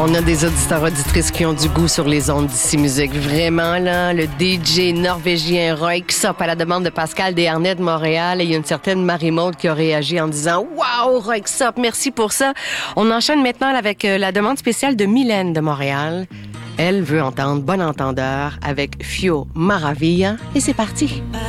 On a des auditeurs auditrices qui ont du goût sur les ondes d'ici musique. Vraiment, là, le DJ norvégien Roy Xop à la demande de Pascal Desharnais de Montréal. Et il y a une certaine Marie-Maude qui a réagi en disant « Wow, Roy Xop, merci pour ça ». On enchaîne maintenant avec la demande spéciale de Mylène de Montréal. Elle veut entendre Bon Entendeur avec Fio Maravilla. Et c'est parti.